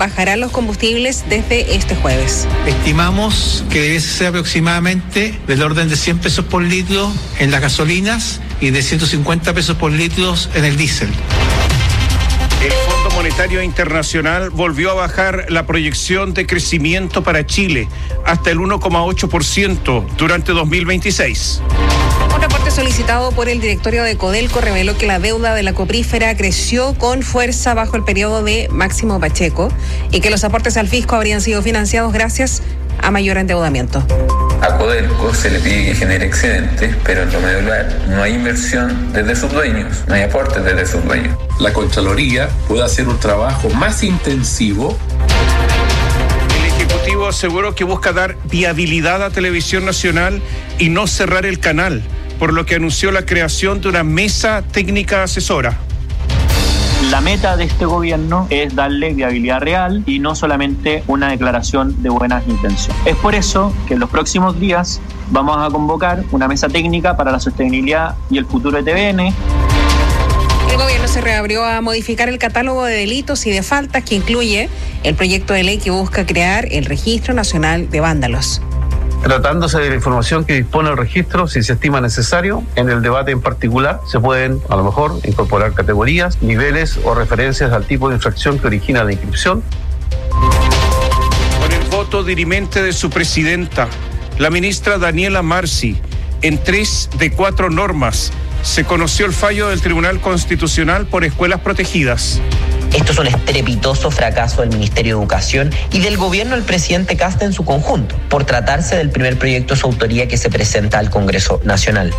bajarán los combustibles desde este jueves. Estimamos que debe ser aproximadamente del orden de 100 pesos por litro en las gasolinas y de 150 pesos por litro en el diésel. El Fondo Monetario Internacional volvió a bajar la proyección de crecimiento para Chile hasta el 1,8% durante 2026. Un reporte solicitado por el directorio de Codelco reveló que la deuda de la coprífera creció con fuerza bajo el periodo de Máximo Pacheco y que los aportes al fisco habrían sido financiados gracias a mayor endeudamiento. A Codelco se le pide que genere excedentes, pero en lo medular no hay inversión desde sus dueños, no hay aportes desde sus dueños. La Contraloría puede hacer un trabajo más intensivo. El Ejecutivo aseguró que busca dar viabilidad a Televisión Nacional y no cerrar el canal, por lo que anunció la creación de una mesa técnica asesora. La meta de este gobierno es darle viabilidad real y no solamente una declaración de buenas intenciones. Es por eso que en los próximos días vamos a convocar una mesa técnica para la sostenibilidad y el futuro de TVN. El gobierno se reabrió a modificar el catálogo de delitos y de faltas que incluye el proyecto de ley que busca crear el Registro Nacional de Vándalos. Tratándose de la información que dispone el registro, si se estima necesario, en el debate en particular, se pueden, a lo mejor, incorporar categorías, niveles o referencias al tipo de infracción que origina la inscripción. Con el voto dirimente de su presidenta, la ministra Daniela Marci, en 3 de 4 normas, se conoció el fallo del Tribunal Constitucional por escuelas protegidas. Esto es un estrepitoso fracaso del Ministerio de Educación y del gobierno del presidente Kast en su conjunto, por tratarse del primer proyecto de su autoría que se presenta al Congreso Nacional.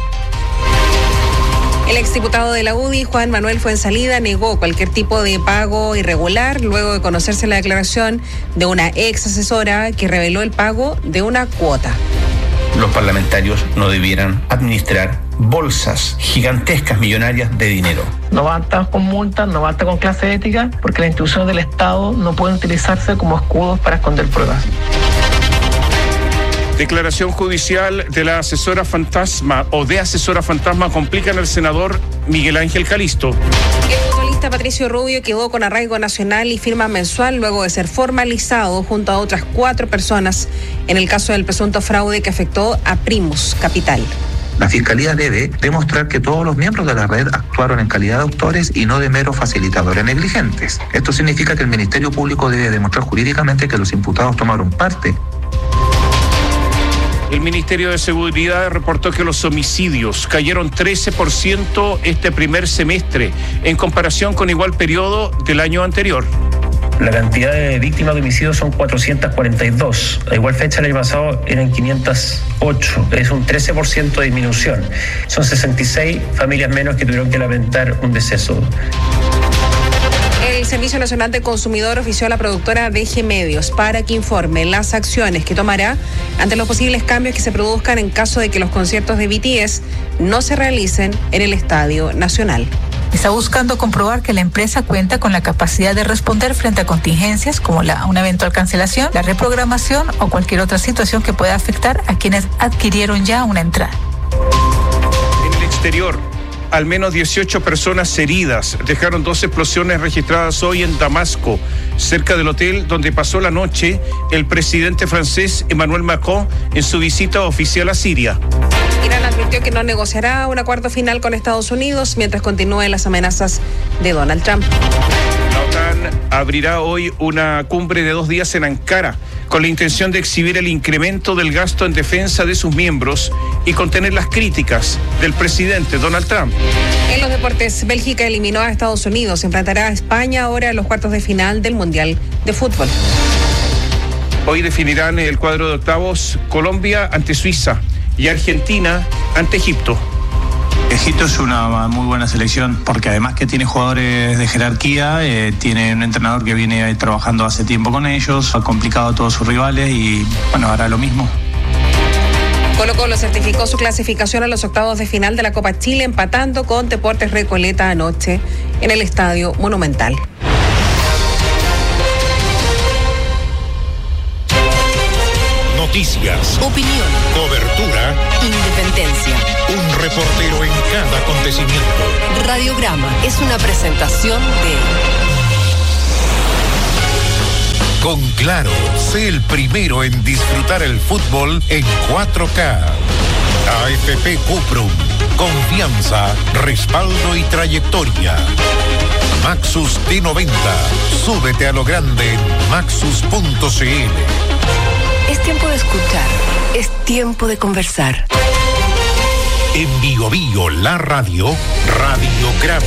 El exdiputado de la UDI, Juan Manuel Fuenzalida, negó cualquier tipo de pago irregular luego de conocerse la declaración de una ex asesora que reveló el pago de una cuota. Los parlamentarios no debieran administrar bolsas gigantescas, millonarias de dinero. No basta con multas, no basta con clase ética, porque las instituciones del Estado no pueden utilizarse como escudos para esconder pruebas. Declaración judicial de la asesora fantasma o de asesora fantasma complican al senador Miguel Ángel Calisto. El futbolista Patricio Rubio quedó con arraigo nacional y firma mensual luego de ser formalizado junto a otras 4 personas en el caso del presunto fraude que afectó a Primus Capital. La Fiscalía debe demostrar que todos los miembros de la red actuaron en calidad de autores y no de meros facilitadores negligentes. Esto significa que el Ministerio Público debe demostrar jurídicamente que los imputados tomaron parte. El Ministerio de Seguridad reportó que los homicidios cayeron 13% este primer semestre en comparación con igual periodo del año anterior. La cantidad de víctimas de homicidios son 442. A igual fecha el año pasado eran 508. Es un 13% de disminución. Son 66 familias menos que tuvieron que lamentar un deceso. El Servicio Nacional del Consumidor ofició a la productora DG Medios para que informe las acciones que tomará ante los posibles cambios que se produzcan en caso de que los conciertos de BTS no se realicen en el Estadio Nacional. Está buscando comprobar que la empresa cuenta con la capacidad de responder frente a contingencias como una eventual cancelación, la reprogramación o cualquier otra situación que pueda afectar a quienes adquirieron ya una entrada. En el exterior, al menos 18 personas heridas dejaron 2 explosiones registradas hoy en Damasco, cerca del hotel donde pasó la noche el presidente francés Emmanuel Macron en su visita oficial a Siria. Irán advirtió que no negociará un acuerdo final con Estados Unidos mientras continúen las amenazas de Donald Trump. La OTAN abrirá hoy una cumbre de 2 días en Ankara con la intención de exhibir el incremento del gasto en defensa de sus miembros y contener las críticas del presidente Donald Trump. En los deportes, Bélgica eliminó a Estados Unidos, enfrentará a España ahora en los cuartos de final del Mundial de Fútbol. Hoy definirán el cuadro de octavos Colombia ante Suiza y Argentina ante Egipto. Egipto es una muy buena selección porque además que tiene jugadores de jerarquía, tiene un entrenador que viene trabajando hace tiempo con ellos, ha complicado a todos sus rivales y bueno, hará lo mismo. Colo-Colo certificó su clasificación a los octavos de final de la Copa Chile empatando con Deportes Recoleta anoche en el Estadio Monumental. Noticias, opinión, cobertura, independencia. Un reportero en cada acontecimiento. Radiograma es una presentación de Con Claro, sé el primero en disfrutar el fútbol en 4K. AFP Cuprum, confianza, respaldo y trayectoria. Maxus T90, súbete a lo grande en maxus.cl. Es tiempo de escuchar, es tiempo de conversar. En Bio Bio, la radio, Radiograma.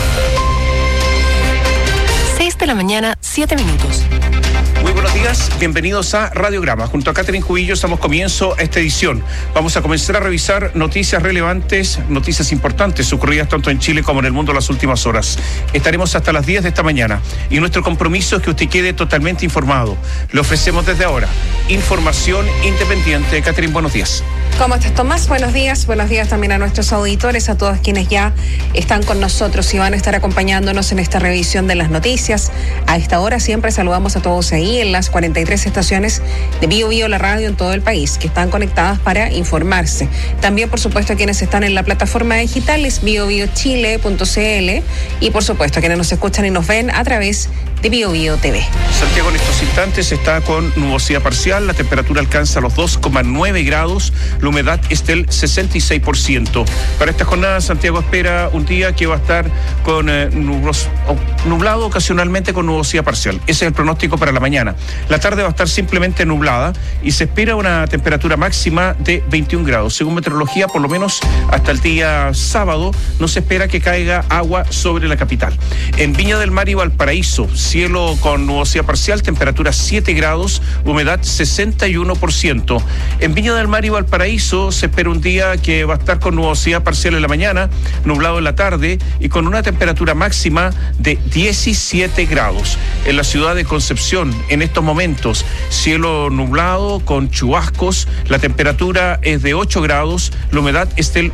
6 de la mañana, 7 minutos. Muy buenos días, bienvenidos a Radiograma. Junto a Catherine Cubillo damos comienzo a esta edición. Vamos a comenzar a revisar noticias relevantes, noticias importantes ocurridas tanto en Chile como en el mundo en las últimas horas. Estaremos hasta las 10 de esta mañana y nuestro compromiso es que usted quede totalmente informado. Le ofrecemos desde ahora información independiente. Catherine, buenos días. ¿Cómo estás, Tomás? Buenos días también a nuestros auditores, a todos quienes ya están con nosotros y van a estar acompañándonos en esta revisión de las noticias. A esta hora siempre saludamos a todos ahí en las 43 estaciones de Bio Bio, la radio en todo el país, que están conectadas para informarse. También, por supuesto, a quienes están en la plataforma digital es biobiochile.cl y, por supuesto, a quienes nos escuchan y nos ven a través de Bio Bio TV. Santiago en estos instantes está con nubosidad parcial, la temperatura alcanza los 2,9 grados, la humedad es del 66%. Para esta jornada, Santiago espera un día que va a estar con nublado ocasionalmente con nubosidad parcial. Ese es el pronóstico para la mañana. La tarde va a estar simplemente nublada y se espera una temperatura máxima de 21 grados. Según meteorología, por lo menos hasta el día sábado, no se espera que caiga agua sobre la capital. En Viña del Mar y Valparaíso, cielo con nubosidad parcial, temperatura 7 grados, humedad 61%. En Viña del Mar y Valparaíso se espera un día que va a estar con nubosidad parcial en la mañana, nublado en la tarde y con una temperatura máxima de 17 grados. En la ciudad de Concepción, en estos momentos, cielo nublado con chubascos, la temperatura es de 8 grados, la humedad es del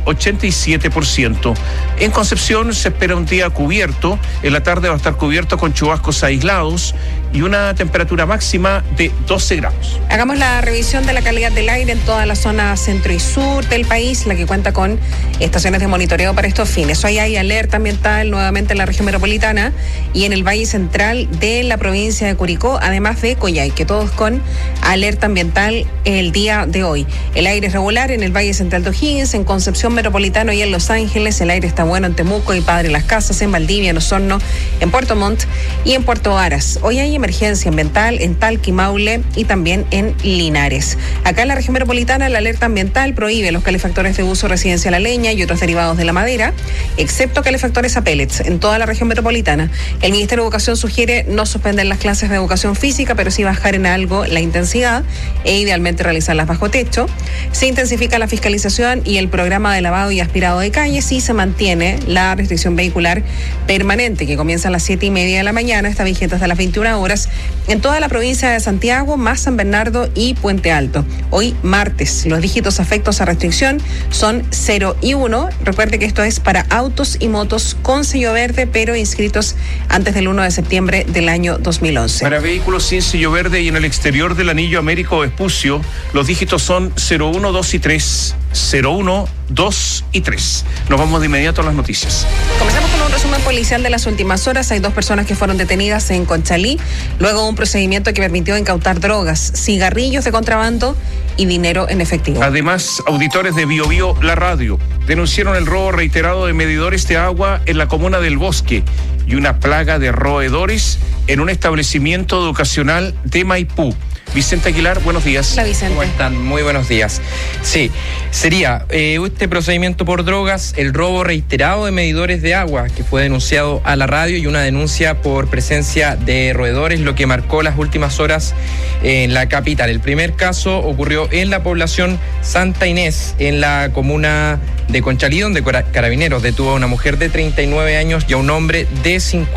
87%. En Concepción se espera un día cubierto, en la tarde va a estar cubierto con chubascos aislados y una temperatura máxima de 12 grados. Hagamos la revisión de la calidad del aire en toda la zona centro y sur del país, la que cuenta con estaciones de monitoreo para estos fines. Hoy hay alerta ambiental nuevamente en la región metropolitana y en el valle central de la provincia de Curicó, además de Coyhaique, todos con alerta ambiental el día de hoy. El aire es regular en el valle central de O'Higgins, en Concepción Metropolitano y en Los Ángeles. El aire está bueno en Temuco y Padre Las Casas, en Valdivia, en Osorno, en Puerto Montt y en Puerto Varas. Hoy hay emergencia ambiental en Talca y Maule y también en Linares. Acá en la región metropolitana la alerta ambiental prohíbe los calefactores de uso residencial a leña y otros derivados de la madera, excepto calefactores a pellets en toda la región metropolitana. El Ministerio de Educación sugiere no suspender las clases de educación física, pero sí bajar en algo la intensidad e idealmente realizarlas bajo techo. Se intensifica la fiscalización y el programa de lavado y aspirado de calles y se mantiene la restricción vehicular permanente que comienza a las 7:30 de la mañana, está vigente hasta las 21 horas en toda la provincia de Santiago, más San Bernardo y Puente Alto. Hoy martes, los dígitos afectos a restricción son 0 y 1. Recuerde que esto es para autos y motos con sello verde, pero inscritos antes del 1 de septiembre del año 2011. Para vehículos sin sello verde y en el exterior del anillo Américo Vespucio, los dígitos son 01, 2 y 3. 01, 2 y 3. Nos vamos de inmediato a las noticias. Comenzamos con un resumen policial de las últimas horas. Hay 2 personas que fueron detenidas en Conchalí, luego de un procedimiento que permitió incautar drogas, cigarrillos de contrabando y dinero en efectivo. Además, auditores de Bio Bio, la radio, denunciaron el robo reiterado de medidores de agua en la comuna del Bosque y una plaga de roedores en un establecimiento educacional de Maipú. Vicente Aguilar, buenos días. Hola, Vicente. ¿Cómo están? Muy buenos días. Sí, sería este procedimiento por drogas, el robo reiterado de medidores de agua que fue denunciado a la radio y una denuncia por presencia de roedores, lo que marcó las últimas horas en la capital. El primer caso ocurrió en la población Santa Inés, en la comuna de Conchalí, donde Carabineros detuvo a una mujer de 39 años y a un hombre de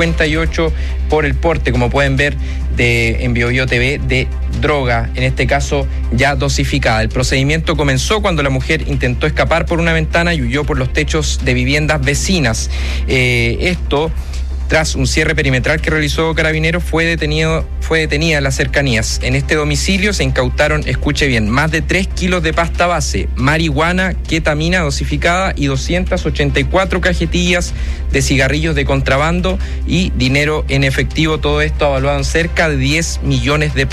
58 por el porte, como pueden ver en Bio Bio TV, de droga, en este caso ya dosificada. El procedimiento comenzó cuando la mujer intentó escapar por una ventana y huyó por los techos de viviendas vecinas. Esto tras un cierre perimetral que realizó Carabineros, fue detenida en las cercanías. En este domicilio se incautaron, escuche bien, más de 3 kilos de pasta base, marihuana, ketamina dosificada y 284 cajetillas de cigarrillos de contrabando y dinero en efectivo. Todo esto evaluado en cerca de 10 millones de